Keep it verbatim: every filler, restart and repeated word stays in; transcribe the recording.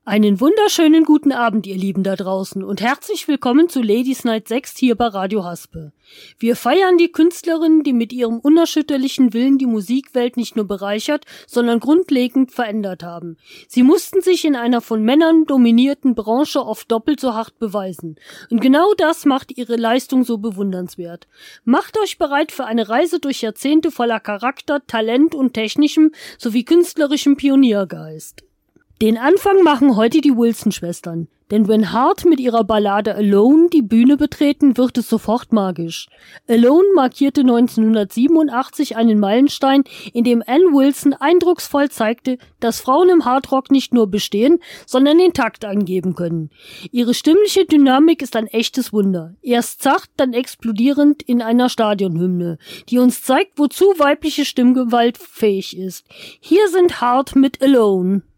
Einen wunderschönen guten Abend, ihr Lieben da draußen, und herzlich willkommen zu Ladies Night sechs hier bei Radio Haspe. Wir feiern die Künstlerin, die mit ihrem unerschütterlichen Willen die Musikwelt nicht nur bereichert, sondern grundlegend verändert haben. Sie mussten sich in einer von Männern dominierten Branche oft doppelt so hart beweisen. Und genau das macht ihre Leistung so bewundernswert. Macht euch bereit für eine Reise durch Jahrzehnte voller Charakter, Talent und technischem sowie künstlerischem Pioniergeist. Den Anfang machen heute die Wilson-Schwestern, denn wenn Heart mit ihrer Ballade Alone die Bühne betreten, wird es sofort magisch. Alone markierte neunzehnhundertsiebenundachtzig einen Meilenstein, in dem Ann Wilson eindrucksvoll zeigte, dass Frauen im Hardrock nicht nur bestehen, sondern den Takt angeben können. Ihre stimmliche Dynamik ist ein echtes Wunder. Erst sacht, dann explodierend in einer Stadionhymne, die uns zeigt, wozu weibliche Stimmgewalt fähig ist. Hier sind Heart mit Alone.